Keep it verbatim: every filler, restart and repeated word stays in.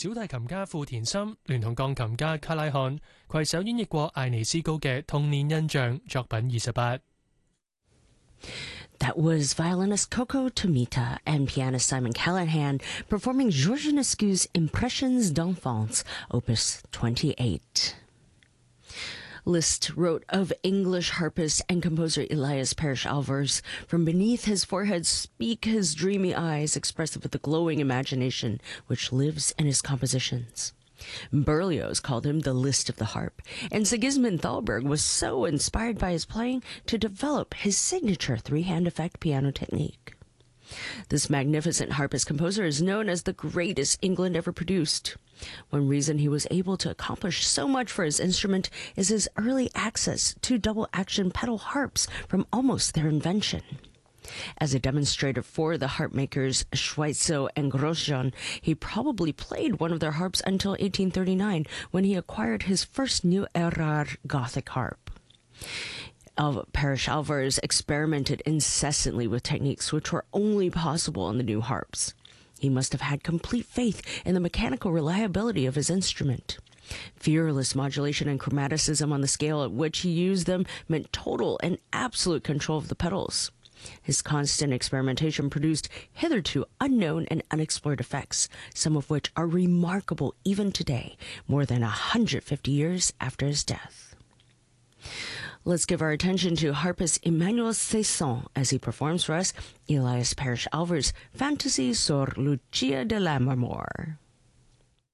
小提琴家富田森聯同鋼琴家卡拉漢攜手演繹過艾尼斯高嘅《童年印象》作品二十八。 That was violinist Coco Tomita and pianist Simon Callahan performing Georges Enescu's Impressions d'Enfance, Opus twenty-eight. Liszt wrote of English harpist and composer Elias Parrish Alvars, "From beneath his forehead speak his dreamy eyes, expressive of the glowing imagination which lives in his compositions." Berlioz called him the Liszt of the harp, and Sigismund Thalberg was so inspired by his playing to develop his signature three-hand effect piano technique. This magnificent harpist composer is known as the greatest England ever produced. One reason he was able to accomplish so much for his instrument is his early access to double-action pedal harps from almost their invention. As a demonstrator for the harp makers Schweitzer and Grosjean, he probably played one of their harps until eighteen thirty-nine, when he acquired his first New Era Gothic harp. Parrish Alvars experimented incessantly with techniques which were only possible on the new harps. He must have had complete faith in the mechanical reliability of his instrument. Fearless modulation and chromaticism on the scale at which he used them meant total and absolute control of the pedals. His constant experimentation produced hitherto unknown and unexplored effects, some of which are remarkable even today, more than one hundred fifty years after his death. Let's give our attention to harpist Emmanuel Cesson as he performs for us Elias Parrish Alvars' Fantasy sur Lucia de Lammermoor.